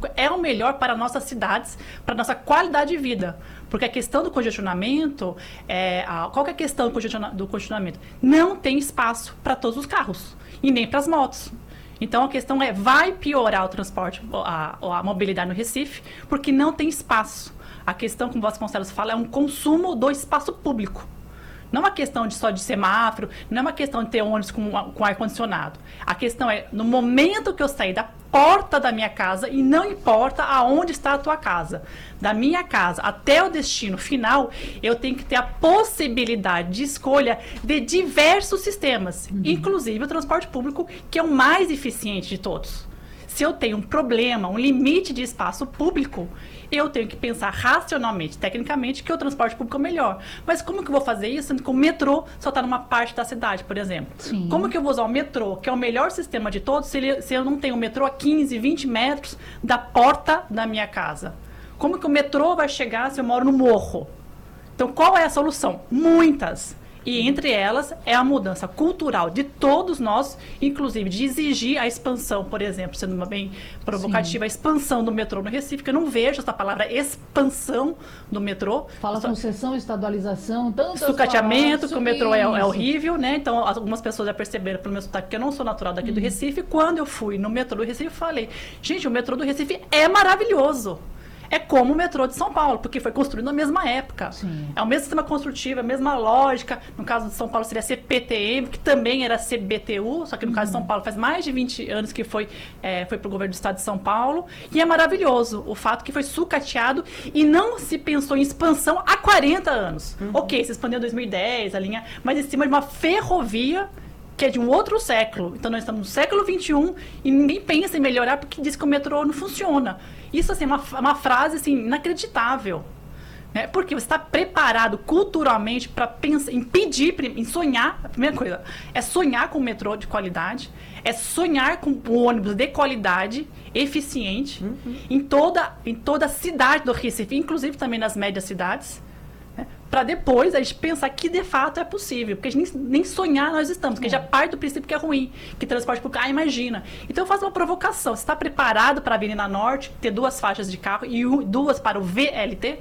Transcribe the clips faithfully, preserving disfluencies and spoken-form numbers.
público é o melhor para nossas cidades, para nossa qualidade de vida. Porque a questão do congestionamento, é, a, qual que é a questão do, congestiona, do congestionamento? Não tem espaço para todos os carros e nem para as motos. Então, a questão é, vai piorar o transporte, a, a mobilidade no Recife, porque não tem espaço. A questão, como o Vasconcelos fala, é um consumo do espaço público. Não é uma questão de, só de semáforo, não é uma questão de ter ônibus com, com ar-condicionado. A questão é, no momento que eu sair da porta da minha casa, e não importa aonde está a tua casa, da minha casa até o destino final, eu tenho que ter a possibilidade de escolha de diversos sistemas, uhum. inclusive o transporte público, que é o mais eficiente de todos. Se eu tenho um problema, um limite de espaço público, eu tenho que pensar racionalmente, tecnicamente, que o transporte público é melhor. Mas como que eu vou fazer isso sendo que o metrô só está numa parte da cidade, por exemplo? Sim. Como que eu vou usar o metrô, que é o melhor sistema de todos, se, ele, se eu não tenho o metrô a quinze, vinte metros da porta da minha casa? Como que o metrô vai chegar se eu moro no morro? Então, qual é a solução? Muitas. E entre elas é a mudança cultural de todos nós, inclusive de exigir a expansão, por exemplo, sendo uma bem provocativa, Sim. a expansão do metrô no Recife, que eu não vejo essa palavra expansão do metrô. Fala só... concessão, estadualização, tantas sucateamento, que o metrô é, é horrível, né? Então, algumas pessoas já perceberam pelo meu sotaque que eu não sou natural daqui uhum. do Recife. Quando eu fui no metrô do Recife, eu falei, gente, o metrô do Recife é maravilhoso. É como o metrô de São Paulo, porque foi construído na mesma época. Sim. É o mesmo sistema construtivo, a mesma lógica. No caso de São Paulo seria C P T M, que também era C B T U, só que no uhum. caso de São Paulo faz mais de vinte anos que foi, é, foi para o governo do estado de São Paulo. E é maravilhoso o fato que foi sucateado e não se pensou em expansão há quarenta anos. Uhum. Ok, se expandiu em dois mil e dez, a linha, mas em cima de uma ferrovia que é de um outro século. Então, nós estamos no século vinte e um e ninguém pensa em melhorar porque diz que o metrô não funciona. Isso, assim, é uma, uma frase, assim, inacreditável. Né? Porque você está preparado culturalmente para impedir, em sonhar, a primeira coisa, é sonhar com o metrô de qualidade, é sonhar com o ônibus de qualidade, eficiente, uhum. em, toda, em toda a cidade do Recife, inclusive também nas médias cidades, para depois a gente pensar que de fato é possível, porque a gente nem, nem sonhar nós estamos, porque é. já parte do princípio que é ruim, que transporte público, ah, imagina. Então eu faço uma provocação, você está preparado para a Avenida Norte, ter duas faixas de carro e duas para o V L T?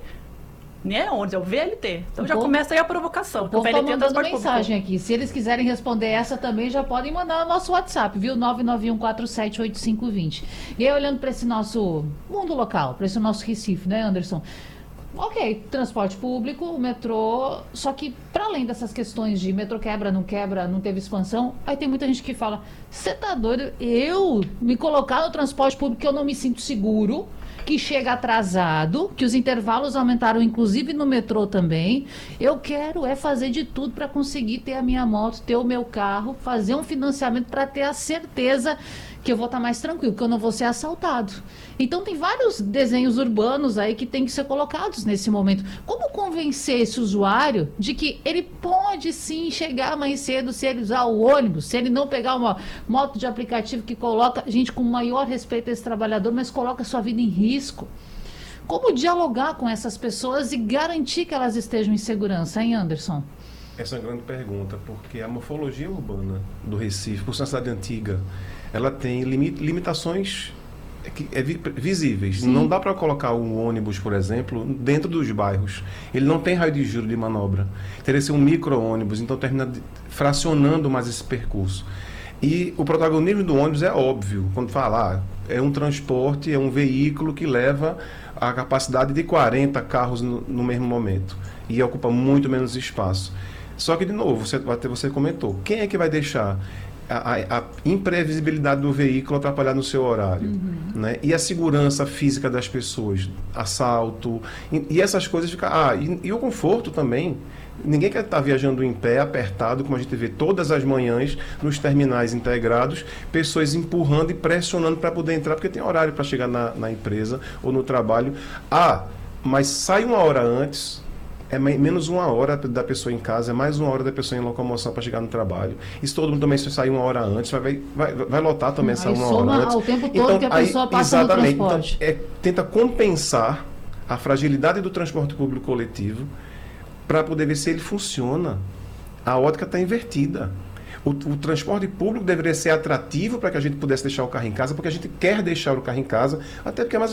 Né? Onde é o V L T. Então o já povo, começa aí a provocação. O povo está mandando mensagem público. Aqui. Se eles quiserem responder essa também, já podem mandar no nosso WhatsApp, viu? nove nove um quatro sete oito cinco dois zero. E aí, olhando para esse nosso mundo local, para esse nosso Recife, né, Anderson? Ok, transporte público, o metrô, só que para além dessas questões de metrô quebra, não quebra, não teve expansão, aí tem muita gente que fala, você tá doido, eu me colocar no transporte público que eu não me sinto seguro, que chega atrasado, que os intervalos aumentaram inclusive no metrô também, eu quero é fazer de tudo para conseguir ter a minha moto, ter o meu carro, fazer um financiamento para ter a certeza que eu vou estar mais tranquilo, que eu não vou ser assaltado. Então tem vários desenhos urbanos aí que tem que ser colocados nesse momento. Como convencer esse usuário de que ele pode sim chegar mais cedo se ele usar o ônibus, se ele não pegar uma moto de aplicativo que coloca, gente, com maior respeito a esse trabalhador, mas coloca a sua vida em risco? Como dialogar com essas pessoas e garantir que elas estejam em segurança, hein, Anderson? Essa é uma grande pergunta, porque a morfologia urbana do Recife, por ser uma cidade antiga, ela tem limitações visíveis. Sim. Não dá para colocar um ônibus, por exemplo, dentro dos bairros. Ele não tem raio de giro de manobra. Teria que ser um micro-ônibus, então termina fracionando mais esse percurso. E o protagonismo do ônibus é óbvio. Quando fala, ah, é um transporte, é um veículo que leva a capacidade de quarenta carros no, no mesmo momento. E ocupa muito menos espaço. Só que, de novo, você, você comentou, quem é que vai deixar a, a imprevisibilidade do veículo atrapalhar no seu horário? Uhum. Né? E a segurança física das pessoas, assalto, e, e essas coisas ficam... Ah, e, e o conforto também. Ninguém quer estar viajando em pé, apertado, como a gente vê todas as manhãs nos terminais integrados, pessoas empurrando e pressionando para poder entrar, porque tem horário para chegar na, na empresa ou no trabalho. Ah, mas sai uma hora antes... É menos uma hora da pessoa em casa, é mais uma hora da pessoa em locomoção para chegar no trabalho. E se todo mundo também sair uma hora antes, vai, vai, vai lotar também essa uma hora antes. Ao tempo todo então, que a pessoa aí, passa exatamente, no transporte. Então, é, tenta compensar a fragilidade do transporte público coletivo para poder ver se ele funciona. A ótica está invertida. O, o transporte público deveria ser atrativo para que a gente pudesse deixar o carro em casa, porque a gente quer deixar o carro em casa, até porque é mais